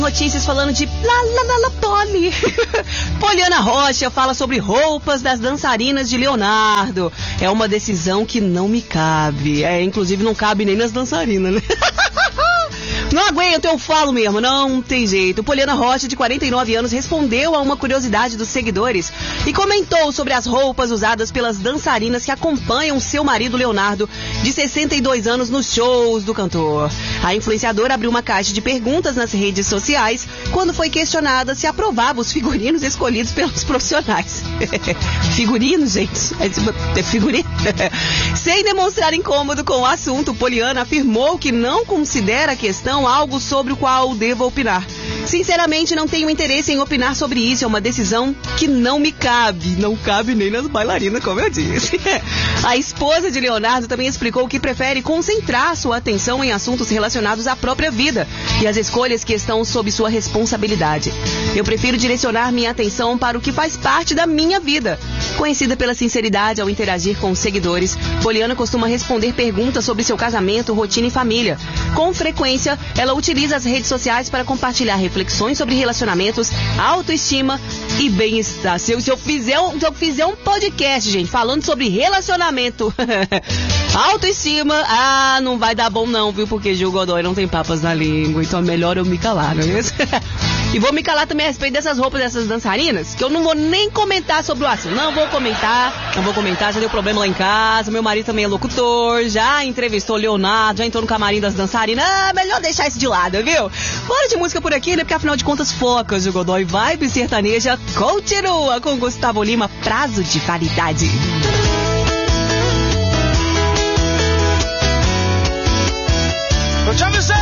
Notícias falando de Poli. Poliana Rocha fala sobre roupas das dançarinas de Leonardo. É uma decisão que não me cabe. Inclusive não cabe nem nas dançarinas, né? Não aguento, eu falo mesmo, não tem jeito. Poliana Rocha, de 49 anos, respondeu a uma curiosidade dos seguidores e comentou sobre as roupas usadas pelas dançarinas que acompanham seu marido Leonardo, de 62 anos, nos shows do cantor. A influenciadora abriu uma caixa de perguntas nas redes sociais quando foi questionada se aprovava os figurinos escolhidos pelos profissionais. Figurinos, gente? É figurino? Sem demonstrar incômodo com o assunto, Poliana afirmou que não considera a questão algo sobre o qual deva opinar. Sinceramente, não tenho interesse em opinar sobre isso. É uma decisão que não me cabe. Não cabe nem nas bailarinas, como eu disse. A esposa de Leonardo também explicou que prefere concentrar sua atenção em assuntos relacionados à própria vida e as escolhas que estão sob sua responsabilidade. Eu prefiro direcionar minha atenção para o que faz parte da minha vida. Conhecida pela sinceridade ao interagir com os seguidores, Poliana costuma responder perguntas sobre seu casamento, rotina e família. Com frequência, ela utiliza as redes sociais para compartilhar reflexões sobre relacionamentos, autoestima e bem-estar. Se eu fizer um podcast, gente, falando sobre relacionamento, autoestima, não vai dar bom não, viu? Porque Gil Godoy não tem papas na língua, então é melhor eu me calar, não é isso? E vou me calar também a respeito dessas roupas dessas dançarinas, que eu não vou nem comentar sobre o assunto. Não vou comentar, já deu problema lá em casa, meu marido também é locutor, já entrevistou Leonardo, já entrou no camarim das dançarinas. Melhor deixar isso de lado, viu? Bora de música por aqui, né? Porque afinal de contas, focas de Godoy, vibe sertaneja, continua com Gustavo Lima, prazo de validade. Eu te avisei!